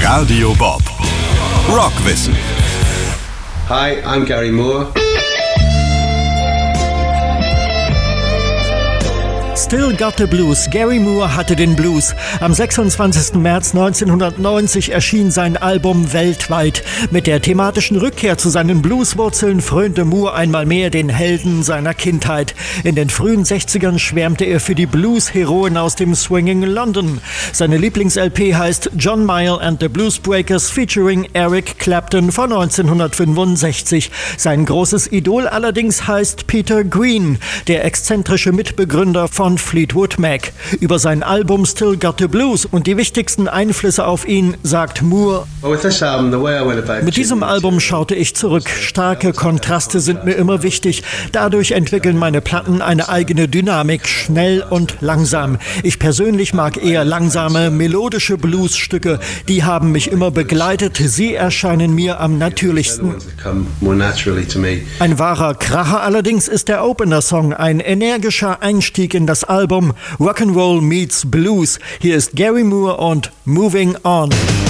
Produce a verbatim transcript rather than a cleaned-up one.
Radio Bob. Rockwissen. Hi, I'm Gary Moore. Still Got the Blues. Gary Moore hatte den Blues. Am sechsundzwanzigsten März neunzehnhundertneunzig erschien sein Album weltweit. Mit der thematischen Rückkehr zu seinen Blueswurzeln frönte Moore einmal mehr den Helden seiner Kindheit. In den frühen sechzigern schwärmte er für die Blues-Heroen aus dem Swinging London. Seine Lieblings-L P heißt John Mayall and the Bluesbreakers featuring Eric Clapton von neunzehnhundertfünfundsechzig. Sein großes Idol allerdings heißt Peter Green, der exzentrische Mitbegründer von Fleetwood Mac. Über sein Album Still Got the Blues und die wichtigsten Einflüsse auf ihn sagt Moore: Mit diesem Album schaute ich zurück. Starke Kontraste sind mir immer wichtig. Dadurch entwickeln meine Platten eine eigene Dynamik, schnell und langsam. Ich persönlich mag eher langsame, melodische Bluesstücke. Die haben mich immer begleitet. Sie erscheinen mir am natürlichsten. Ein wahrer Kracher allerdings ist der Opener-Song, ein energischer Einstieg in das Album Rock'n'Roll Meets Blues. Hier ist Gary Moore und Moving On.